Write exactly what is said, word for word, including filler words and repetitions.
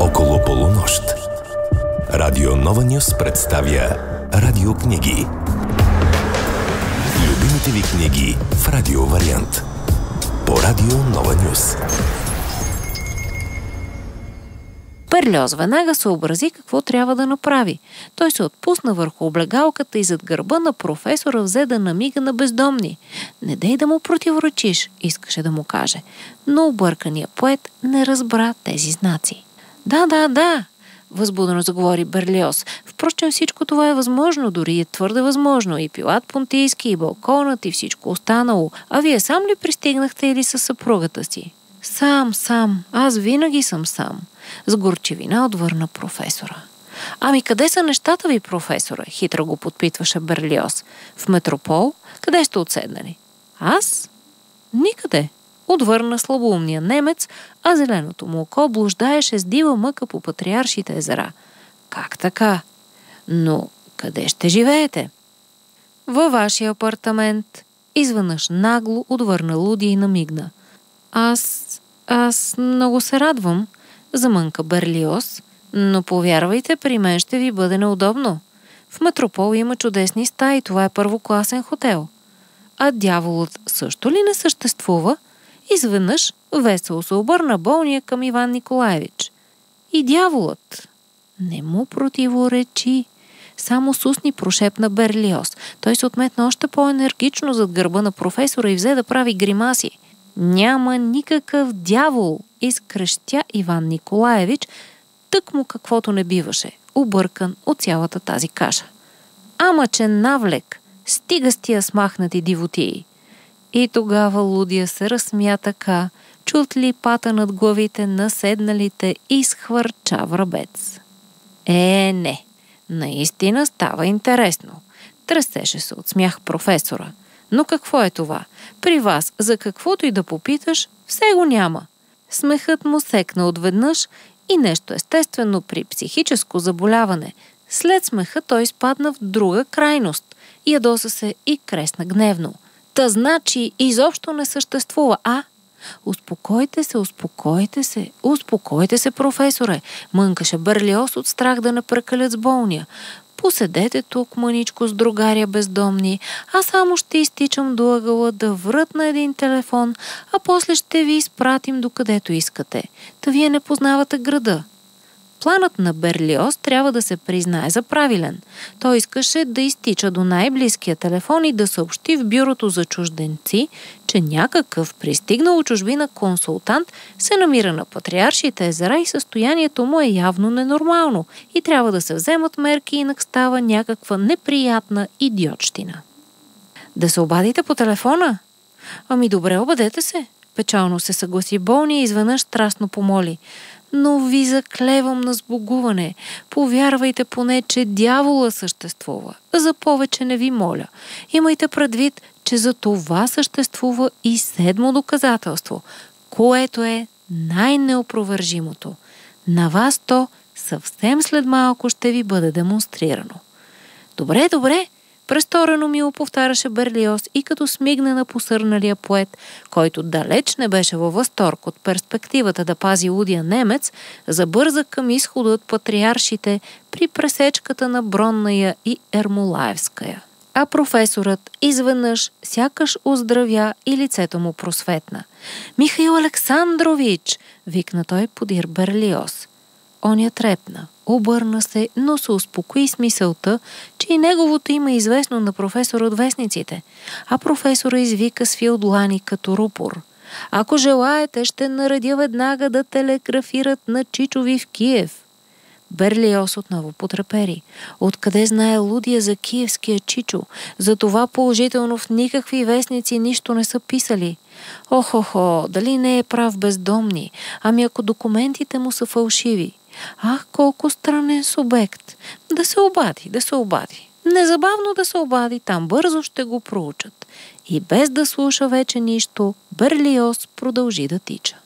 около полунощ. Радио Нова Нюс представя радиокниги. Любимите ви книги в радиовариант. По Радио Нова Нюс. Берлиоз веднага съобрази какво трябва да направи. Той се отпусна върху облегалката и зад гърба на професора взе да намига на бездомни. Не дей да му противоречиш, искаше да му каже. Но обърканият поет не разбра тези знаци. Да, да, да, възбудено заговори Берлиоз. Впрочем, всичко това е възможно, дори е твърде възможно. И Пилат Понтийски, и балконът, и всичко останало. А вие сам ли пристигнахте или със съпругата си? Сам, сам. Аз винаги съм сам. С горчивина отвърна професора. Ами къде са нещата ви, професора? Хитро го подпитваше Берлиоз. В метропол? Къде сте отседнали? Аз? Никъде. Отвърна слабоумния немец, а зеленото му око блуждаеше с дива мъка по патриаршите езера. Как така? Но къде ще живеете? Във вашия апартамент. Изведнъж нагло отвърна Луди и намигна. Аз... аз много се радвам, замънка Берлиоз, но повярвайте, при мен ще ви бъде неудобно. В метропол има чудесни стаи, това е първокласен хотел. А дяволът също ли не съществува? Изведнъж весело се обърна болния към Иван Николаевич. И дяволът не му противоречи. Само с устни прошепна Берлиоз. Той се отметна още по-енергично зад гърба на професора и взе да прави гримаси. Няма никакъв дявол, изкрещя Иван Николаевич, тък му каквото не биваше, объркан от цялата тази каша. Ама че навлек, стига с тия смахнати дивотии. И тогава Лудия се разсмя така, чут ли пата над главите на седналите и схвърча врабец. Е, не, наистина става интересно. Тресеше се от смях професора. Но какво е това? При вас, за каквото и да попиташ, все го няма. Смехът му секна отведнъж и нещо естествено при психическо заболяване. След смеха той спадна в друга крайност. Ядоса се и кресна гневно. Та значи изобщо не съществува, а? Успокойте се, успокойте се, успокойте се, професоре, мънкаше Берлиоз от страх да не прекалят с болния. Поседете тук мъничко с другаря бездомни, а само ще изтичам до ъгъла да врътна един телефон, а после ще ви изпратим докъдето искате. Та вие не познавате града. Планът на Берлиоз трябва да се признае за правилен. Той искаше да изтича до най-близкия телефон и да съобщи в бюрото за чужденци, че някакъв пристигнал от чужбина консултант се намира на Патриаршите езера и състоянието му е явно ненормално и трябва да се вземат мерки, инак става някаква неприятна идиотщина. Да се обадите по телефона? Ами добре, обадете се. Печално се съгласи болния и изведнъж страстно помоли. Но ви заклевам на сбогуване. Повярвайте поне, че дявола съществува. За повече не ви моля. Имайте предвид, че за това съществува и седмо доказателство, което е най-неопровержимото. На вас то съвсем след малко ще ви бъде демонстрирано. Добре, добре, престорено мило повтаряше Берлиоз и като смигне на посърналия поет, който далеч не беше във възторг от перспективата да пази лудия немец, забърза към изхода от Патриаршите при пресечката на Бронная и Ермолаевская. А професорът изведнъж сякаш оздравя и лицето му просветна. «Михаил Александрович!» викна той подир Берлиоз. Он я трепна, обърна се, но се успокои с мисълта, че и неговото име е известно на професора от вестниците, а професора извика с филдлани като рупор. Ако желаете, ще наредя веднага да телеграфират на Чичо ви в Киев. Берлиоз отново потрепери. Откъде знае Лудия за киевския Чичо? За това положително в никакви вестници нищо не са писали. Охо-хо, дали не е прав бездомни? Ами ако документите му са фалшиви? Ах, колко странен субект. Да се обади, да се обади. Незабавно да се обади, там бързо ще го проучат. И без да слуша вече нищо, Берлиоз продължи да тича.